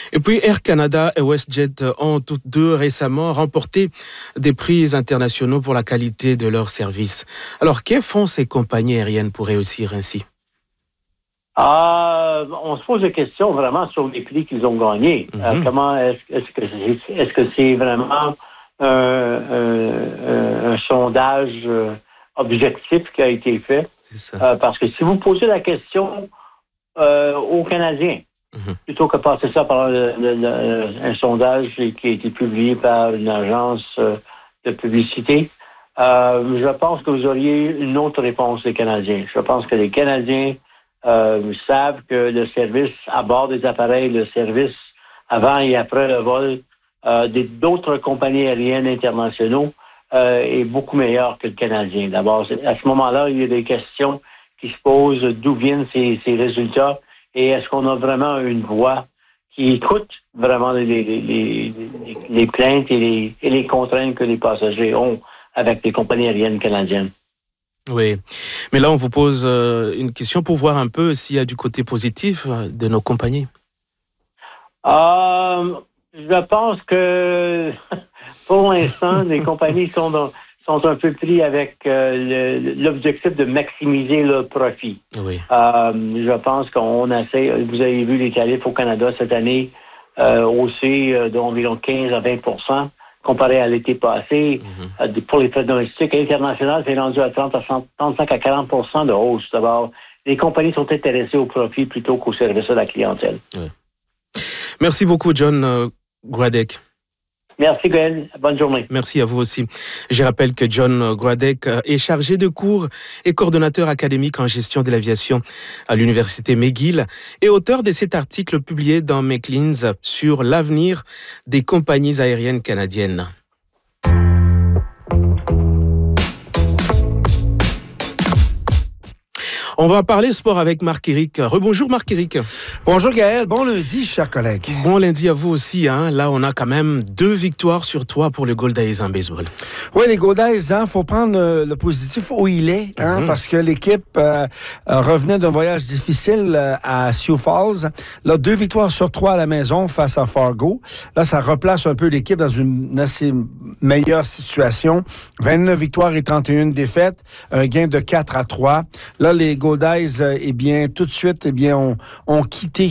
Et puis Air Canada et WestJet ont toutes deux récemment remporté des prix internationaux pour la qualité de leurs services. Alors, que font ces compagnies aériennes pour réussir ainsi? On se pose des questions vraiment sur les prix qu'ils ont gagnés. Comment est-ce que c'est vraiment un sondage objectif qui a été fait? C'est ça. Parce que si vous posez la question aux Canadiens, plutôt que passer ça par un sondage qui a été publié par une agence de publicité, je pense que vous auriez une autre réponse des Canadiens. Je pense que les Canadiens savent que le service à bord des appareils, le service avant et après le vol d'autres compagnies aériennes internationaux est beaucoup meilleur que le Canadien. D'abord, à ce moment-là, il y a des questions qui se posent, d'où viennent ces résultats et est-ce qu'on a vraiment une voix qui écoute vraiment les plaintes et les contraintes que les passagers ont avec les compagnies aériennes canadiennes. Oui, mais là on vous pose une question pour voir un peu s'il y a du côté positif de nos compagnies. Je pense que pour l'instant, les compagnies sont un peu pris avec l'objectif de maximiser leur profit. Oui. Je pense qu'on essaie, vous avez vu les tarifs au Canada cette année haussés d'environ 15 à 20%. Comparé à l'été passé, pour les frais domestiques internationales, c'est rendu à 35 à 40% de hausse. D'abord, les compagnies sont intéressées au profit plutôt qu'au service à la clientèle. Oui. Merci beaucoup, John Gradek. Merci, Gaël. Bonne journée. Merci à vous aussi. Je rappelle que John Gradek est chargé de cours et coordonnateur académique en gestion de l'aviation à l'Université McGill et auteur de cet article publié dans Maclean's sur l'avenir des compagnies aériennes canadiennes. On va parler sport avec Marc-Éric. Rebonjour Marc-Éric. Bonjour Gaël, bon lundi chers collègues. Bon lundi à vous aussi. Là, on a quand même 2 victoires sur 3 pour le Goldays en baseball. Oui, les Goldays, faut prendre le positif où il est, parce que l'équipe revenait d'un voyage difficile à Sioux Falls. Là, 2 victoires sur 3 à la maison face à Fargo. Là, ça replace un peu l'équipe dans une assez meilleure situation. 29 victoires et 31 défaites, un gain de 4-3. Là, les Goldays, tout de suite, ont quitté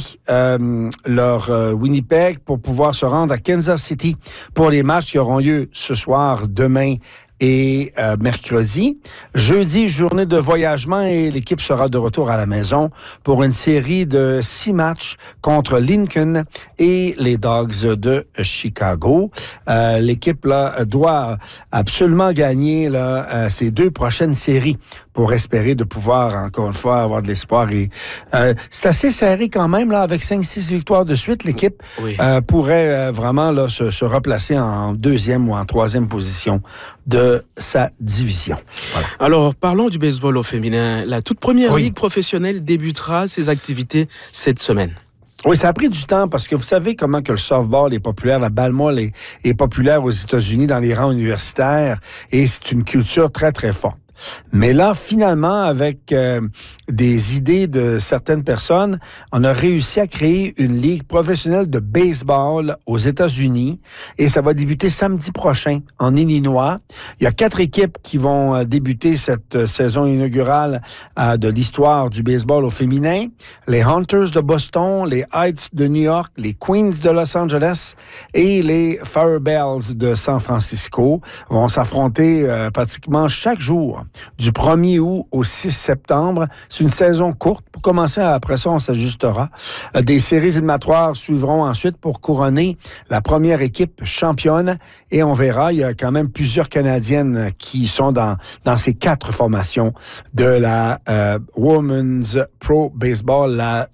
leur Winnipeg pour pouvoir se rendre à Kansas City pour les matchs qui auront lieu ce soir, demain et mercredi. Jeudi, journée de voyagement et l'équipe sera de retour à la maison pour une série de 6 matchs contre Lincoln et les Dogs de Chicago. L'équipe là doit absolument gagner ces 2 prochaines séries pour espérer de pouvoir, encore une fois, avoir de l'espoir. Et c'est assez serré quand même, là, avec 5-6 victoires de suite. L'équipe pourrait vraiment là, se replacer en 2e ou en 3e position de sa division. Voilà. Alors, parlons du baseball au féminin. La toute première ligue professionnelle débutera ses activités cette semaine. Oui, ça a pris du temps parce que vous savez comment que le softball est populaire, la balle molle est populaire aux États-Unis dans les rangs universitaires et c'est une culture très, très forte. Mais là, finalement, avec des idées de certaines personnes, on a réussi à créer une ligue professionnelle de baseball aux États-Unis et ça va débuter samedi prochain en Illinois. Il y a 4 équipes qui vont débuter cette saison inaugurale de l'histoire du baseball au féminin. Les Hunters de Boston, les Heights de New York, les Queens de Los Angeles et les Firebells de San Francisco vont s'affronter pratiquement chaque jour du 1er août au 6 septembre. C'est une saison courte. Pour commencer, après ça, on s'ajustera. Des séries éliminatoires suivront ensuite pour couronner la première équipe championne. Et on verra, il y a quand même plusieurs Canadiennes qui sont dans ces 4 formations de la Women's Pro Baseball, la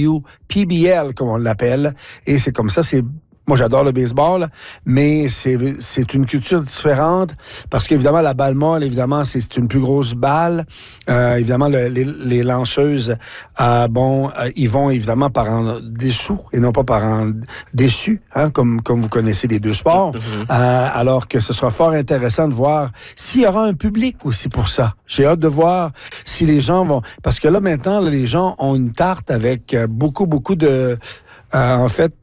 WPBL, comme on l'appelle. Et c'est comme ça, moi, j'adore le baseball, mais c'est une culture différente parce qu'évidemment, la balle molle, évidemment, c'est une plus grosse balle. Évidemment, les lanceuses, ils vont évidemment par en dessous et non pas par en dessus, comme vous connaissez les 2 sports. Alors que ce sera fort intéressant de voir s'il y aura un public aussi pour ça. J'ai hâte de voir si les gens vont... Parce que là, maintenant, les gens ont une tarte avec beaucoup de...